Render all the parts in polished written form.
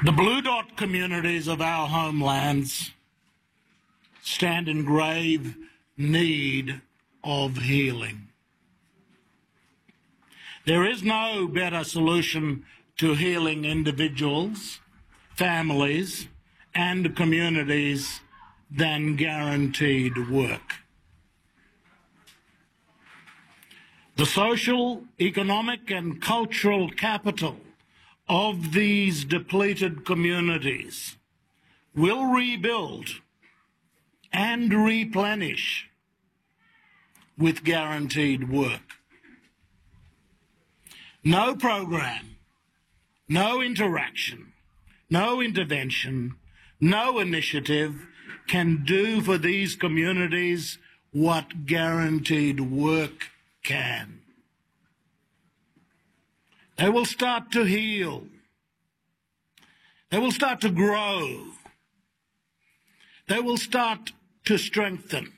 The Blue Dot communities of our homelands stand in grave need of healing. There is no better solution to healing individuals, families, and communities than guaranteed work. The social, economic, and cultural capital of these depleted communities will rebuild and replenish with guaranteed work. No program, no interaction, no intervention, no initiative can do for these communities what guaranteed work can. They will start to heal. They will start to grow. They will start to strengthen.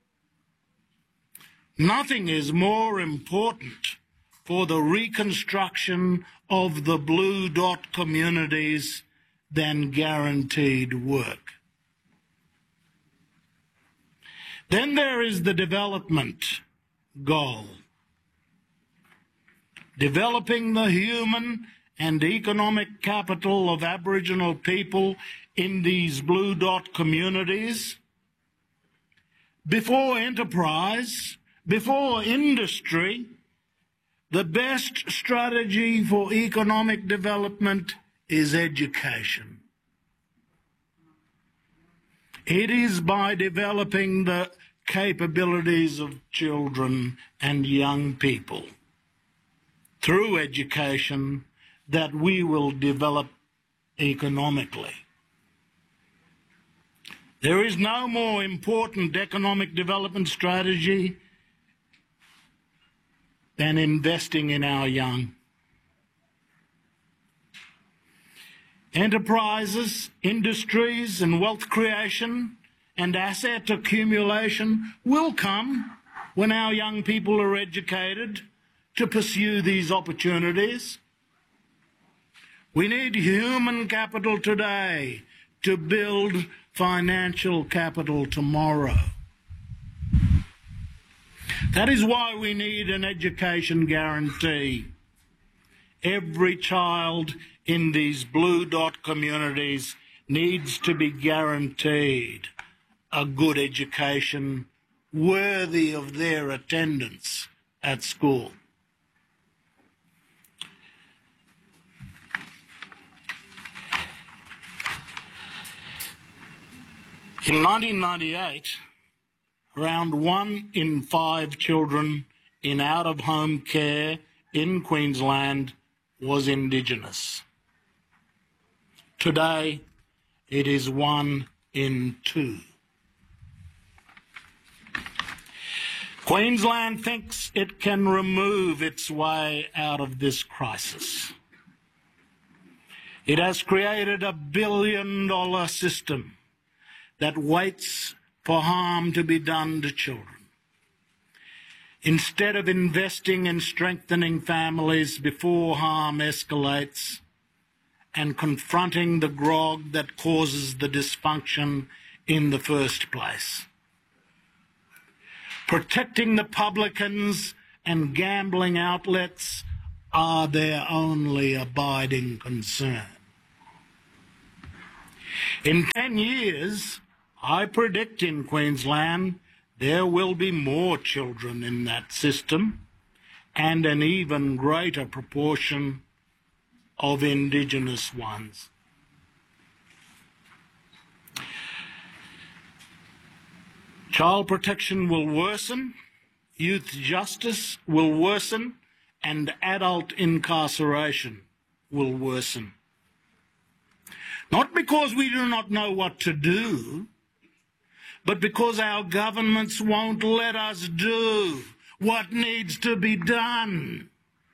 Nothing is more important for the reconstruction of the Blue Dot communities than guaranteed work. Then there is the development goal. Developing the human and economic capital of Aboriginal people in these Blue Dot communities. Before enterprise, before industry, the best strategy for economic development is education. It is by developing the capabilities of children and young people through education that we will develop economically. There is no more important economic development strategy than investing in our young. Enterprises, industries, and wealth creation and asset accumulation will come when our young people are educated to pursue these opportunities. We need human capital today to build financial capital tomorrow. That is why we need an education guarantee. Every child in these Blue Dot communities needs to be guaranteed a good education worthy of their attendance at school. In 1998, around 1 in 5 children in out-of-home care in Queensland was Indigenous. Today, it is 1 in 2. Queensland thinks it can remove its way out of this crisis. It has created a billion-dollar system that waits for harm to be done to children. Instead of investing in strengthening families before harm escalates and confronting the grog that causes the dysfunction in the first place. Protecting the publicans and gambling outlets are their only abiding concern. In 10 years, I predict in Queensland there will be more children in that system and an even greater proportion of Indigenous ones. Child protection will worsen, youth justice will worsen, and adult incarceration will worsen. Not because we do not know what to do, but because our governments won't let us do what needs to be done.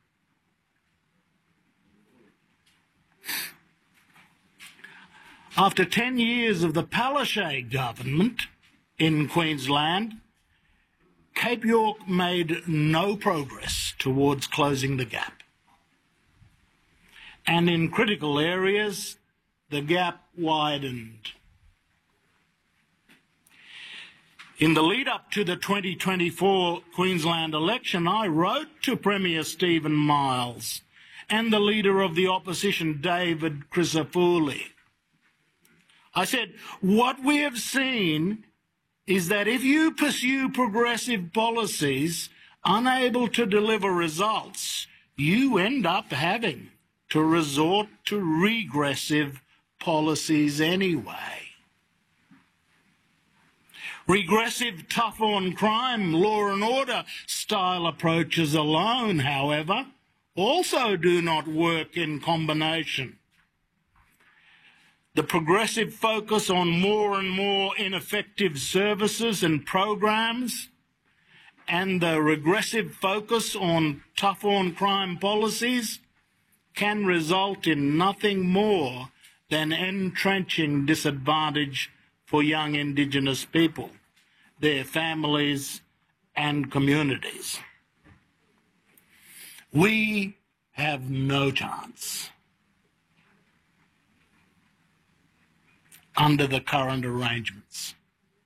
After 10 years of the Palaszczuk government in Queensland, Cape York made no progress towards closing the gap. And in critical areas, the gap widened. In the lead-up to the 2024 Queensland election, I wrote to Premier Stephen Miles and the Leader of the Opposition, David Crisafulli. I said, what we have seen is that if you pursue progressive policies unable to deliver results, you end up having to resort to regressive policies anyway. Regressive tough-on-crime, law and order style approaches alone, however, also do not work in combination. The progressive focus on more and more ineffective services and programs and the regressive focus on tough-on-crime policies can result in nothing more than entrenching disadvantage for young Indigenous people, their families and communities. We have no chance under the current arrangements.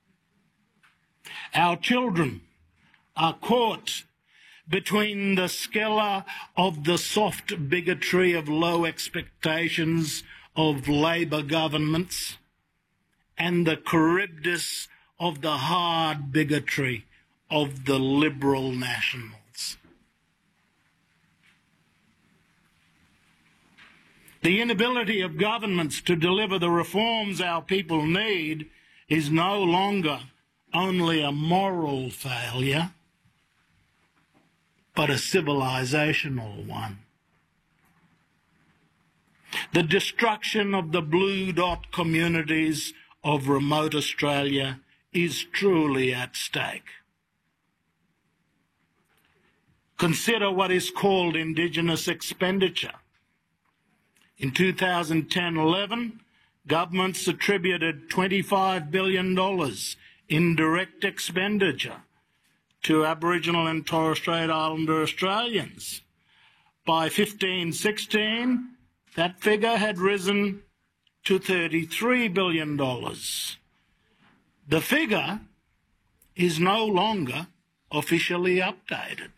Our children are caught between the skella of the soft bigotry of low expectations of Labor governments and the Charybdis of the hard bigotry of the Liberal Nationals. The inability of governments to deliver the reforms our people need is no longer only a moral failure, but a civilisational one. The destruction of the blue dot communities of remote Australia is truly at stake. Consider what is called Indigenous expenditure. In 2010-11, governments attributed $25 billion in direct expenditure to Aboriginal and Torres Strait Islander Australians. By 15-16, that figure had risen to $33 billion. The figure is no longer officially updated.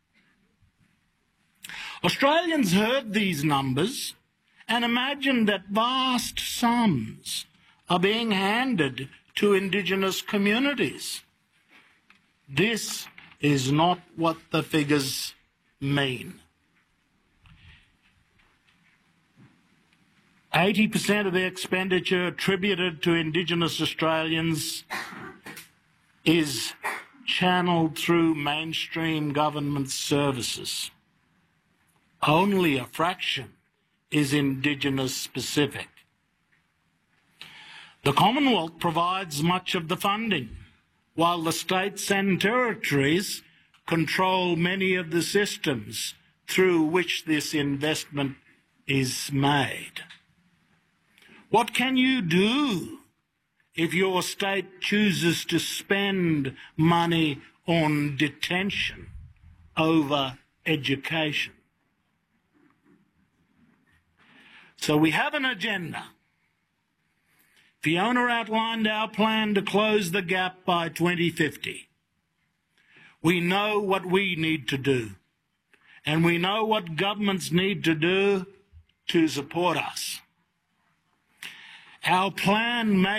Australians heard these numbers and imagined that vast sums are being handed to Indigenous communities. This is not what the figures mean. 80% of the expenditure attributed to Indigenous Australians is channelled through mainstream government services. Only a fraction is Indigenous specific. The Commonwealth provides much of the funding, while the states and territories control many of the systems through which this investment is made. What can you do if your state chooses to spend money on detention over education? So we have an agenda. Fiona outlined our plan to close the gap by 2050. We know what we need to do, and we know what governments need to do to support us. Our plan may